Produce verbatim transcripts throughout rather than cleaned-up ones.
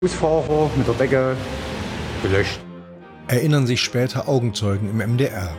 Busfahrer mit der Decke gelöscht. Erinnern sich später Augenzeugen im M D R.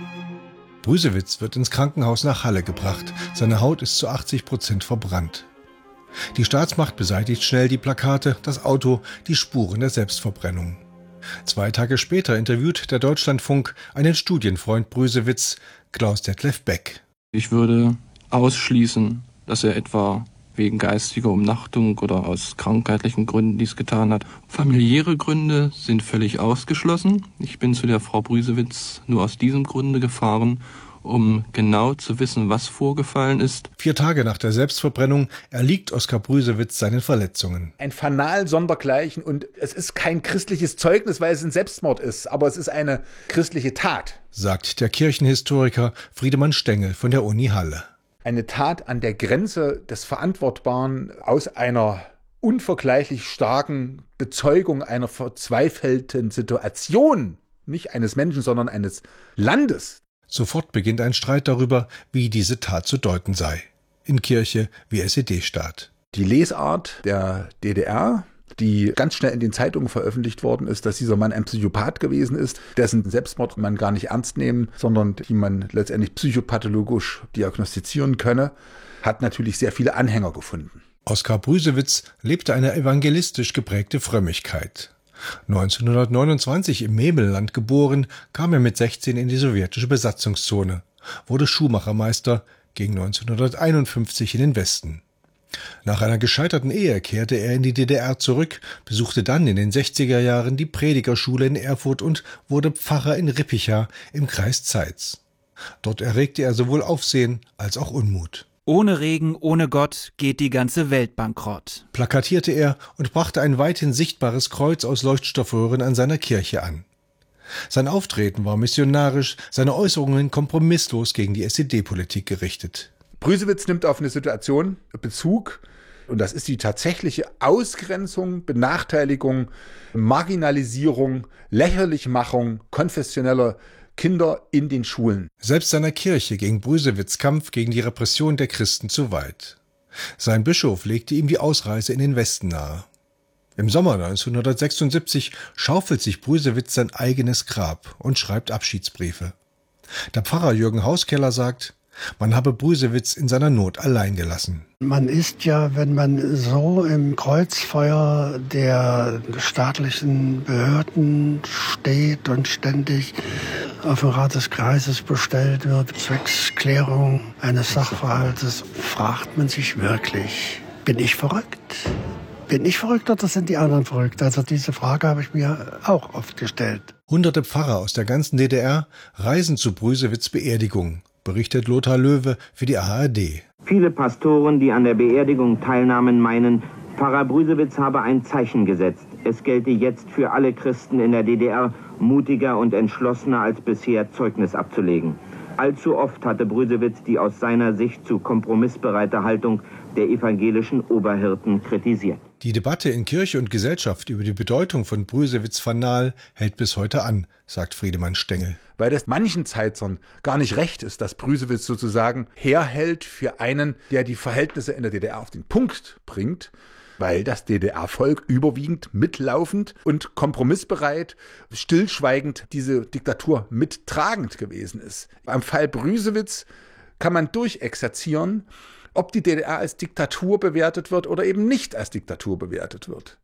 Brüsewitz wird ins Krankenhaus nach Halle gebracht. Seine Haut ist zu achtzig Prozent verbrannt. Die Staatsmacht beseitigt schnell die Plakate, das Auto, die Spuren der Selbstverbrennung. Zwei Tage später interviewt der Deutschlandfunk einen Studienfreund Brüsewitz, Klaus Detlef Beck. Ich würde ausschließen, dass er etwa wegen geistiger Umnachtung oder aus krankheitlichen Gründen dies getan hat. Familiäre Gründe sind völlig ausgeschlossen. Ich bin zu der Frau Brüsewitz nur aus diesem Grunde gefahren, um genau zu wissen, was vorgefallen ist. Vier Tage nach der Selbstverbrennung erliegt Oskar Brüsewitz seinen Verletzungen. Ein Fanal sondergleichen, und es ist kein christliches Zeugnis, weil es ein Selbstmord ist, aber es ist eine christliche Tat, sagt der Kirchenhistoriker Friedemann Stengel von der Uni Halle. Eine Tat an der Grenze des Verantwortbaren aus einer unvergleichlich starken Bezeugung einer verzweifelten Situation, nicht eines Menschen, sondern eines Landes. Sofort beginnt ein Streit darüber, wie diese Tat zu deuten sei. In Kirche wie S E D-Staat. Die Lesart der D D R, die ganz schnell in den Zeitungen veröffentlicht worden ist, dass dieser Mann ein Psychopath gewesen ist, dessen Selbstmord man gar nicht ernst nehmen, sondern die man letztendlich psychopathologisch diagnostizieren könne, hat natürlich sehr viele Anhänger gefunden. Oskar Brüsewitz lebte eine evangelistisch geprägte Frömmigkeit. neunzehnhundertneunundzwanzig im Memelland geboren, kam er mit sechzehn in die sowjetische Besatzungszone, wurde Schuhmachermeister, ging neunzehnhunderteinundfünfzig in den Westen. Nach einer gescheiterten Ehe kehrte er in die D D R zurück, besuchte dann in den sechziger Jahren die Predigerschule in Erfurt und wurde Pfarrer in Rippicha im Kreis Zeitz. Dort erregte er sowohl Aufsehen als auch Unmut. Ohne Regen, ohne Gott geht die ganze Welt bankrott, plakatierte er und brachte ein weithin sichtbares Kreuz aus Leuchtstoffröhren an seiner Kirche an. Sein Auftreten war missionarisch, seine Äußerungen kompromisslos gegen die S E D-Politik gerichtet. Brüsewitz nimmt auf eine Situation Bezug, und das ist die tatsächliche Ausgrenzung, Benachteiligung, Marginalisierung, Lächerlichmachung konfessioneller Kinder in den Schulen. Selbst seiner Kirche ging Brüsewitz' Kampf gegen die Repression der Christen zu weit. Sein Bischof legte ihm die Ausreise in den Westen nahe. Im Sommer neunzehnhundertsechsundsiebzig schaufelt sich Brüsewitz sein eigenes Grab und schreibt Abschiedsbriefe. Der Pfarrer Jürgen Hauskeller sagt, man habe Brüsewitz in seiner Not allein gelassen. Man ist ja, wenn man so im Kreuzfeuer der staatlichen Behörden steht und ständig auf den Rat des Kreises bestellt wird, zwecks Klärung eines Sachverhaltes, fragt man sich wirklich, bin ich verrückt? Bin ich verrückt oder sind die anderen verrückt? Also diese Frage habe ich mir auch oft gestellt. Hunderte Pfarrer aus der ganzen D D R reisen zu Brüsewitz' Beerdigung, berichtet Lothar Löwe für die A R D. Viele Pastoren, die an der Beerdigung teilnahmen, meinen, Pfarrer Brüsewitz habe ein Zeichen gesetzt. Es gelte jetzt für alle Christen in der D D R, mutiger und entschlossener als bisher Zeugnis abzulegen. Allzu oft hatte Brüsewitz die aus seiner Sicht zu kompromissbereite Haltung der evangelischen Oberhirten kritisiert. Die Debatte in Kirche und Gesellschaft über die Bedeutung von Brüsewitz Fanal hält bis heute an, sagt Friedemann Stengel. Weil das manchen Zeitzern gar nicht recht ist, dass Brüsewitz sozusagen herhält für einen, der die Verhältnisse in der D D R auf den Punkt bringt, weil das D D R-Volk überwiegend mitlaufend und kompromissbereit, stillschweigend diese Diktatur mittragend gewesen ist. Am Fall Brüsewitz kann man durchexerzieren, ob die D D R als Diktatur bewertet wird oder eben nicht als Diktatur bewertet wird.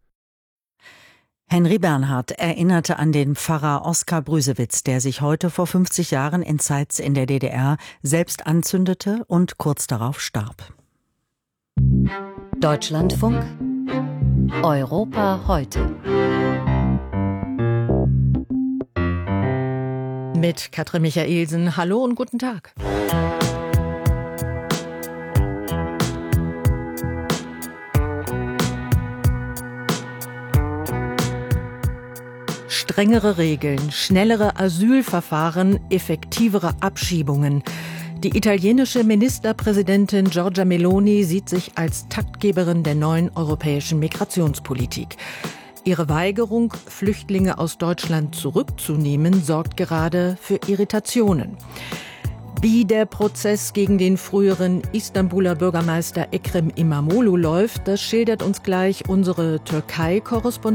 Henry Bernhard erinnerte an den Pfarrer Oskar Brüsewitz, der sich heute vor fünfzig Jahren in Zeitz in der D D R selbst anzündete und kurz darauf starb. Deutschlandfunk Europa heute. Mit Katrin Michaelsen. Hallo und guten Tag. Strengere Regeln, schnellere Asylverfahren, effektivere Abschiebungen. Die italienische Ministerpräsidentin Giorgia Meloni sieht sich als Taktgeberin der neuen europäischen Migrationspolitik. Ihre Weigerung, Flüchtlinge aus Deutschland zurückzunehmen, sorgt gerade für Irritationen. Wie der Prozess gegen den früheren Istanbuler Bürgermeister Ekrem İmamoğlu läuft, das schildert uns gleich unsere Türkei-Korrespondentin